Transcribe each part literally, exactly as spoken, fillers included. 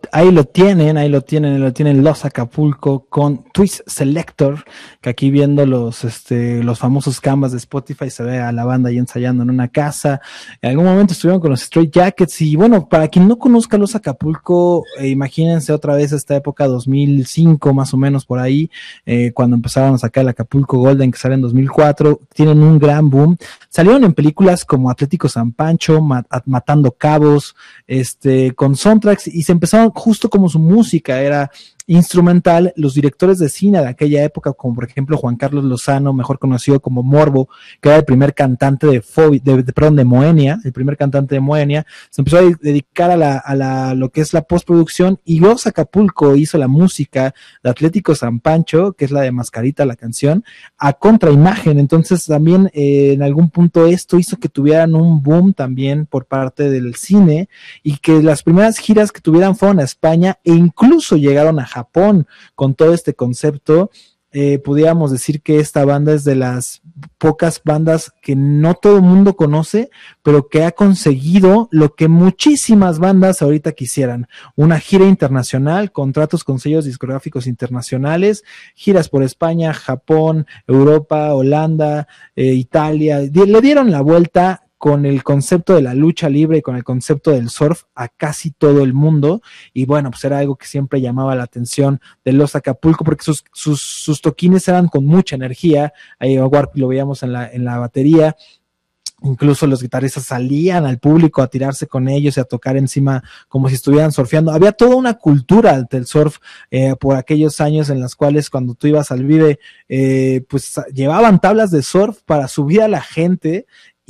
ahí lo tienen, ahí lo tienen, ahí lo tienen Los Acapulco con Twist Selector, que aquí viendo los, este, los famosos canvas de Spotify se ve a la banda ahí ensayando en una casa. En algún momento estuvieron con los Straight Jackets y bueno, para quien no conozca Los Acapulco, eh, imagínense otra vez esta época dos mil cinco más o menos por ahí, eh, cuando empezaron a sacar el Acapulco Golden que sale en dos mil cuatro, tienen un gran boom. Salieron en películas como Atlético San Pancho, Mat- Matando Cabos, este, con soundtracks y se empezaron justo como su música era instrumental, los directores de cine de aquella época, como por ejemplo Juan Carlos Lozano, mejor conocido como Morbo, que era el primer cantante de, Fobi, de, de perdón, de Moenia, el primer cantante de Moenia, se empezó a dedicar a la, a la, lo que es la postproducción y Los Acapulco hizo la música de Atlético San Pancho, que es la de Mascarita, la canción, a contraimagen, entonces también eh, en algún punto esto hizo que tuvieran un boom también por parte del cine y que las primeras giras que tuvieran fueron a España e incluso llegaron a Japón con todo este concepto. Eh, pudiéramos decir que esta banda es de las pocas bandas que no todo el mundo conoce, pero que ha conseguido lo que muchísimas bandas ahorita quisieran, una gira internacional, contratos con sellos discográficos internacionales, giras por España, Japón, Europa, Holanda, eh, Italia, le dieron la vuelta con el concepto de la lucha libre y con el concepto del surf a casi todo el mundo, y bueno, pues era algo que siempre llamaba la atención de Los Acapulco, porque sus, sus, sus toquines eran con mucha energía, ahí a Warpy lo veíamos en la, en la batería, incluso los guitarristas salían al público a tirarse con ellos y a tocar encima como si estuvieran surfeando. Había toda una cultura del surf eh, por aquellos años en las cuales cuando tú ibas al Vive, eh, pues llevaban tablas de surf para subir a la gente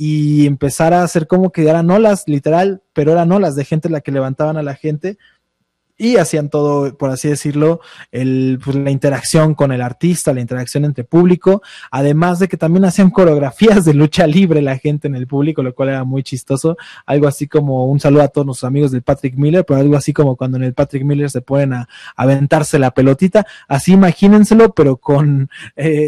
y empezar a hacer como que eran olas, literal, pero eran olas de gente la que levantaban a la gente y hacían todo, por así decirlo, el, pues, la interacción con el artista, la interacción entre público, además de que también hacían coreografías de lucha libre la gente en el público, lo cual era muy chistoso, algo así como un saludo a todos nuestros amigos del Patrick Miller, pero algo así como cuando en el Patrick Miller se ponen a, a aventarse la pelotita, así imagínenselo, pero con... Eh,